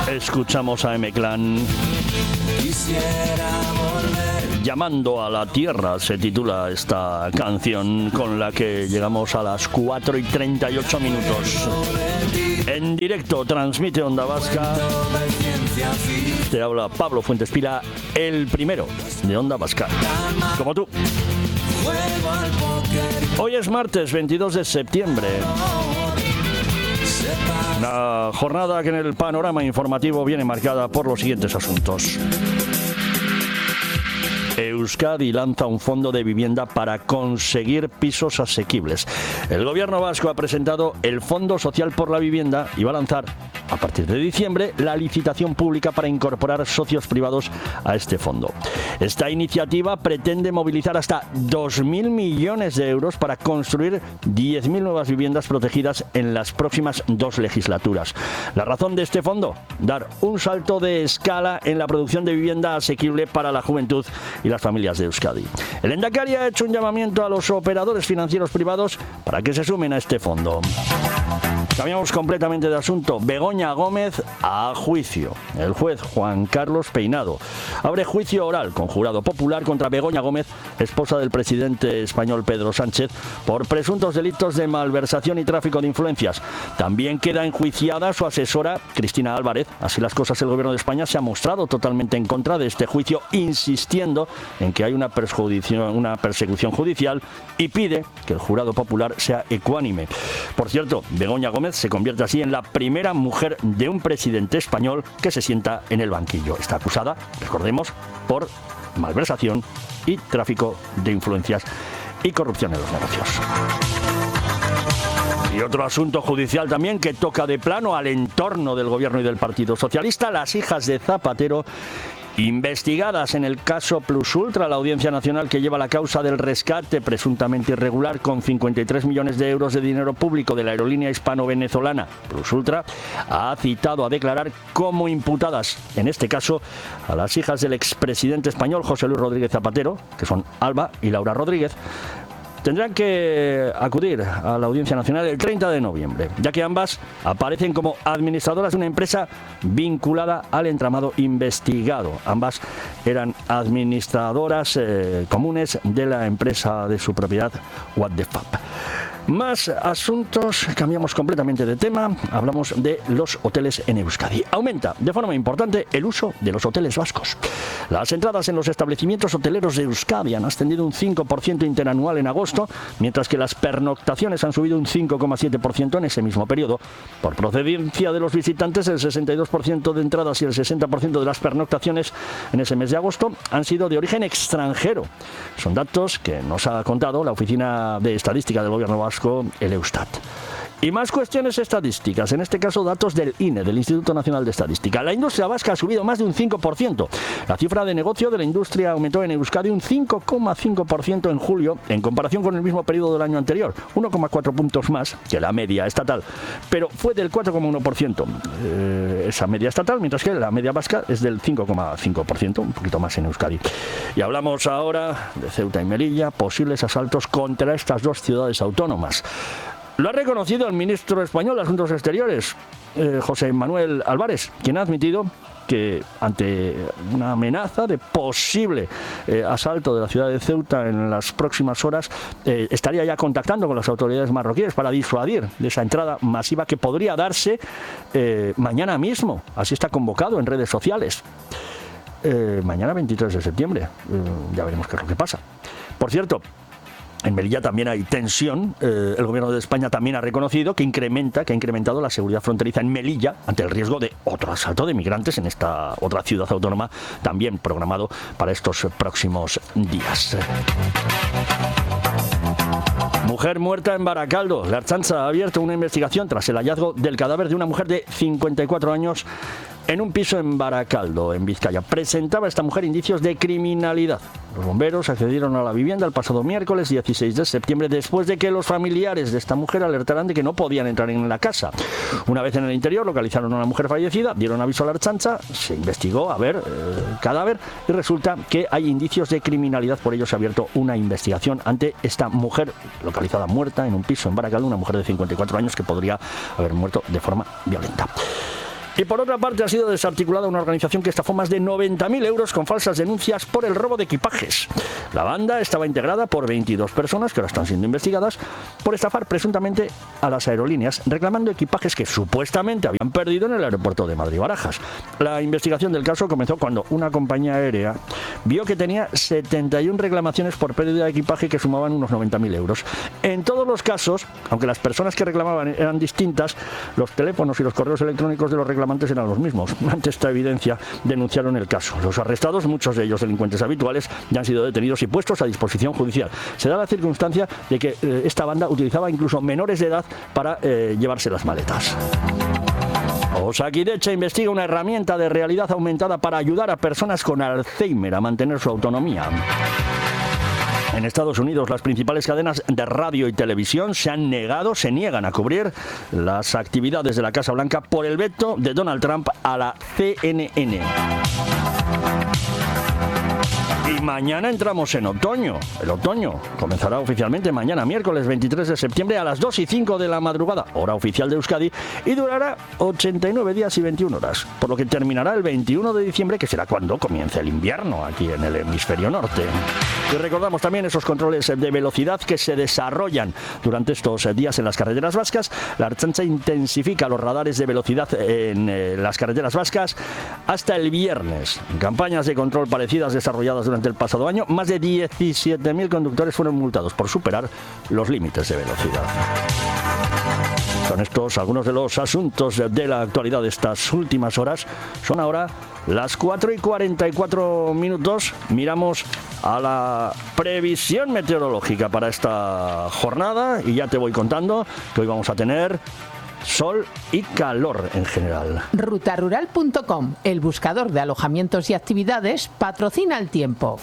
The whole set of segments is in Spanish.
Escuchamos a M-Clan. Llamando a la Tierra se titula esta canción con la que llegamos a las 4:38 minutos. En directo transmite Onda Vasca. Te habla Pablo Fuentes Pila, el primero de Onda Vasca, como tú. Hoy es martes 22 de septiembre. Una jornada que en el panorama informativo viene marcada por los siguientes asuntos. Euskadi lanza un fondo de vivienda para conseguir pisos asequibles. El gobierno vasco ha presentado el Fondo Social por la Vivienda y va a lanzar, a partir de diciembre, la licitación pública para incorporar socios privados a este fondo. Esta iniciativa pretende movilizar hasta 2.000 millones de euros para construir 10.000 nuevas viviendas protegidas en las próximas 2 legislaturas. La razón de este fondo: dar un salto de escala en la producción de vivienda asequible para la juventud y las familias de Euskadi. El Lehendakari ha hecho un llamamiento a los operadores financieros privados para que se sumen a este fondo. Cambiamos completamente de asunto. Begoña Gómez a juicio. El juez Juan Carlos Peinado abre juicio oral con jurado popular contra Begoña Gómez, esposa del presidente español Pedro Sánchez, por presuntos delitos de malversación y tráfico de influencias. También queda enjuiciada su asesora Cristina Álvarez. Así las cosas, el gobierno de España se ha mostrado totalmente en contra de este juicio, insistiendo en que hay una persecución judicial, y pide que el jurado popular sea ecuánime. Por cierto, Begoña Gómez se convierte así en la primera mujer de un presidente español que se sienta en el banquillo. Está acusada, recordemos, por malversación y tráfico de influencias y corrupción en los negocios. Y otro asunto judicial también que toca de plano al entorno del gobierno y del Partido Socialista: las hijas de Zapatero, investigadas en el caso Plus Ultra. La Audiencia Nacional, que lleva la causa del rescate presuntamente irregular con 53 millones de euros de dinero público de la aerolínea hispano-venezolana Plus Ultra, ha citado a declarar como imputadas, en este caso, a las hijas del expresidente español José Luis Rodríguez Zapatero, que son Alba y Laura Rodríguez. Tendrán que acudir a la Audiencia Nacional el 30 de noviembre, ya que ambas aparecen como administradoras de una empresa vinculada al entramado investigado. Ambas eran administradoras comunes de la empresa de su propiedad, What the Fuck. Más asuntos, cambiamos completamente de tema, hablamos de los hoteles en Euskadi. Aumenta de forma importante el uso de los hoteles vascos. Las entradas en los establecimientos hoteleros de Euskadi han ascendido un 5% interanual en agosto, mientras que las pernoctaciones han subido un 5,7% en ese mismo periodo. Por procedencia de los visitantes, el 62% de entradas y el 60% de las pernoctaciones en ese mes de agosto han sido de origen extranjero. Son datos que nos ha contado la Oficina de Estadística del Gobierno Vasco, el Eustat. Y más cuestiones estadísticas, en este caso datos del INE, del Instituto Nacional de Estadística. La industria vasca ha subido más de un 5%. La cifra de negocio de la industria aumentó en Euskadi un 5,5% en julio, en comparación con el mismo periodo del año anterior, 1,4 puntos más que la media estatal, pero fue del 4,1%, esa media estatal, mientras que la media vasca es del 5,5%, un poquito más en Euskadi. Y hablamos ahora de Ceuta y Melilla, posibles asaltos contra estas dos ciudades autónomas. Lo ha reconocido el ministro español de Asuntos Exteriores, José Manuel Álvarez, quien ha admitido que ante una amenaza de posible asalto de la ciudad de Ceuta en las próximas horas, estaría ya contactando con las autoridades marroquíes para disuadir de esa entrada masiva que podría darse mañana mismo. Así está convocado en redes sociales. Mañana 23 de septiembre. Ya veremos qué es lo que pasa. Por cierto, en Melilla también hay tensión. El gobierno de España también ha reconocido que ha incrementado la seguridad fronteriza en Melilla ante el riesgo de otro asalto de migrantes en esta otra ciudad autónoma, también programado para estos próximos días. Mujer muerta en Baracaldo. La Ertzaintza ha abierto una investigación tras el hallazgo del cadáver de una mujer de 54 años en un piso en Baracaldo, en Vizcaya. Presentaba esta mujer indicios de criminalidad. Los bomberos accedieron a la vivienda el pasado miércoles 16 de septiembre después de que los familiares de esta mujer alertaran de que no podían entrar en la casa. Una vez en el interior localizaron a una mujer fallecida, dieron aviso a la Ertzaintza, se investigó a ver el cadáver y resulta que hay indicios de criminalidad. Por ello se ha abierto una investigación ante esta mujer localizada muerta en un piso en Baracaldo, una mujer de 54 años que podría haber muerto de forma violenta. Y por otra parte ha sido desarticulada una organización que estafó más de 90.000 euros con falsas denuncias por el robo de equipajes. La banda estaba integrada por 22 personas que ahora están siendo investigadas por estafar presuntamente a las aerolíneas reclamando equipajes que supuestamente habían perdido en el aeropuerto de Madrid-Barajas. La investigación del caso comenzó cuando una compañía aérea vio que tenía 71 reclamaciones por pérdida de equipaje que sumaban unos 90.000 euros. En todos los casos, aunque las personas que reclamaban eran distintas, los teléfonos y los correos electrónicos de los reclamantes eran los mismos. Ante esta evidencia denunciaron el caso. Los arrestados, muchos de ellos delincuentes habituales, ya han sido detenidos y puestos a disposición judicial. Se da la circunstancia de que esta banda utilizaba incluso menores de edad para llevarse las maletas. Osakidetza investiga una herramienta de realidad aumentada para ayudar a personas con Alzheimer a mantener su autonomía. En Estados Unidos, las principales cadenas de radio y televisión se niegan a cubrir las actividades de la Casa Blanca por el veto de Donald Trump a la CNN. Y mañana entramos en otoño. El otoño comenzará oficialmente mañana, miércoles 23 de septiembre a las 2:05 de la madrugada, hora oficial de Euskadi, y durará 89 días y 21 horas, por lo que terminará el 21 de diciembre, que será cuando comience el invierno aquí en el hemisferio norte. Y recordamos también esos controles de velocidad que se desarrollan durante estos días en las carreteras vascas. La Ertzaintza intensifica los radares de velocidad en las carreteras vascas hasta el viernes. En campañas de control parecidas desarrolladas durante el pasado año, más de 17.000 conductores fueron multados por superar los límites de velocidad. Son estos algunos de los asuntos de la actualidad de estas últimas horas. Son ahora las 4:44. Miramos a la previsión meteorológica para esta jornada y ya te voy contando que hoy vamos a tener sol y calor en general. Rutarural.com, el buscador de alojamientos y actividades, patrocina el tiempo.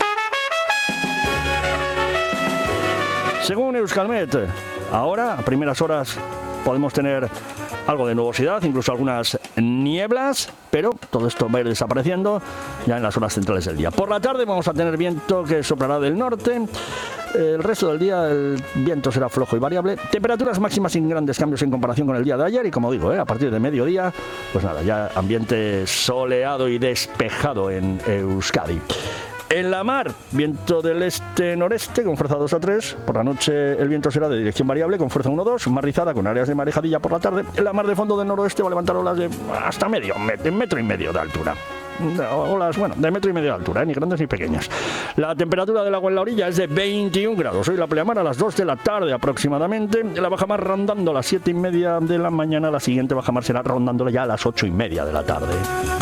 Según Euskalmet, ahora, a primeras horas, podemos tener algo de nubosidad, incluso algunas nieblas, pero todo esto va a ir desapareciendo ya en las horas centrales del día. Por la tarde vamos a tener viento que soplará del norte. El resto del día el viento será flojo y variable. Temperaturas máximas sin grandes cambios en comparación con el día de ayer. Y como digo, a partir de mediodía, pues nada, ya ambiente soleado y despejado en Euskadi. En la mar, viento del este-noreste con fuerza 2 a 3. Por la noche el viento será de dirección variable con fuerza 1-2, mar rizada con áreas de marejadilla por la tarde. En la mar de fondo del noroeste va a levantar olas de hasta metro y medio de altura. Olas, bueno, de metro y medio de altura, ni grandes ni pequeñas. La temperatura del agua en la orilla es de 21 grados. Hoy la pleamar a las 2 de la tarde aproximadamente. La bajamar rondando a las 7:30 de la mañana. La siguiente bajamar será rondándola ya a las 8:30 de la tarde.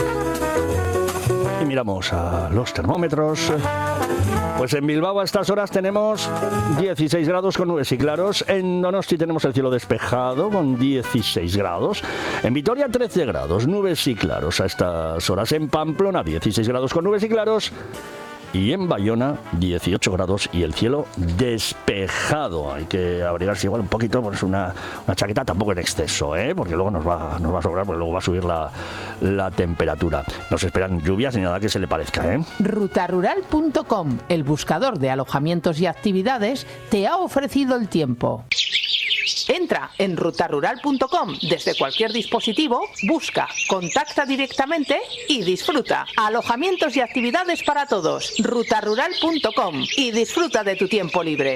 Y miramos a los termómetros. Pues en Bilbao a estas horas tenemos 16 grados con nubes y claros. En Donosti tenemos el cielo despejado con 16 grados. En Vitoria 13 grados, nubes y claros a estas horas. En Pamplona 16 grados con nubes y claros. Y en Bayona 18 grados y el cielo despejado. Hay que abrigarse igual un poquito, pues una chaqueta tampoco en exceso, porque luego nos va a sobrar, porque luego va a subir la temperatura. No se esperan lluvias ni nada que se le parezca, Rutarural.com, el buscador de alojamientos y actividades, te ha ofrecido el tiempo. Entra en rutarural.com desde cualquier dispositivo, busca, contacta directamente y disfruta. Alojamientos y actividades para todos. Rutarural.com y disfruta de tu tiempo libre.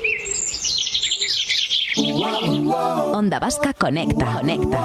Onda Vasca Conecta.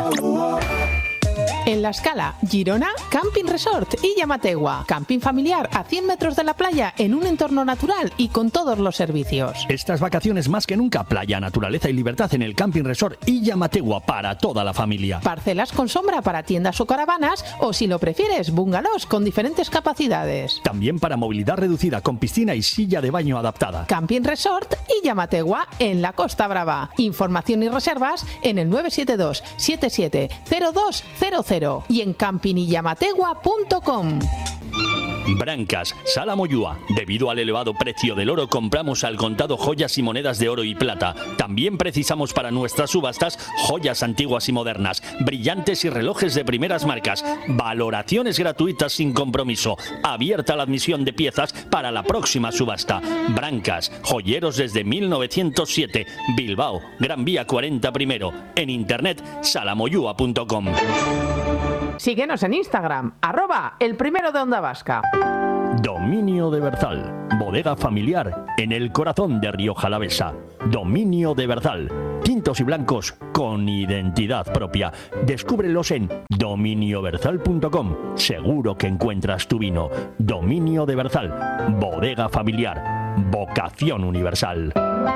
En La Scala, Girona, Camping Resort y Llamategua. Camping familiar a 100 metros de la playa en un entorno natural y con todos los servicios. Estas vacaciones más que nunca, playa, naturaleza y libertad en el Camping Resort y Llamategua para toda la familia. Parcelas con sombra para tiendas o caravanas o, si lo prefieres, bungalows con diferentes capacidades. También para movilidad reducida con piscina y silla de baño adaptada. Camping Resort y Llamategua en la Costa Brava. Información y reservas en el 972 77 0200 y en campinillamategua.com. Brancas, Sala Moyúa. Debido al elevado precio del oro, compramos al contado joyas y monedas de oro y plata. También precisamos para nuestras subastas joyas antiguas y modernas, brillantes y relojes de primeras marcas. Valoraciones gratuitas sin compromiso. Abierta la admisión de piezas para la próxima subasta. Brancas, joyeros desde 1907. Bilbao, Gran Vía 40 I. En internet, salamoyua.com. Si Síguenos en Instagram, @elprimero de Onda Vasca. Dominio de Berzal, bodega familiar en el corazón de Rioja Alavesa. Dominio de Berzal, tintos y blancos con identidad propia. Descúbrelos en dominioberzal.com. Seguro que encuentras tu vino. Dominio de Berzal, bodega familiar, vocación universal.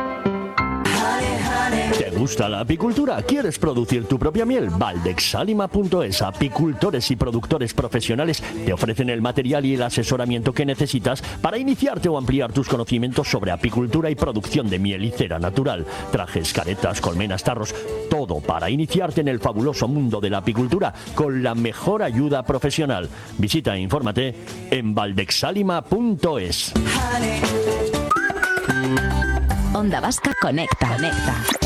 ¿Te gusta la apicultura? ¿Quieres producir tu propia miel? Valdexsalima.es, apicultores y productores profesionales te ofrecen el material y el asesoramiento que necesitas para iniciarte o ampliar tus conocimientos sobre apicultura y producción de miel y cera natural. Trajes, caretas, colmenas, tarros, todo para iniciarte en el fabuloso mundo de la apicultura con la mejor ayuda profesional. Visita e infórmate en valdexsalima.es. Onda Vasca Conecta.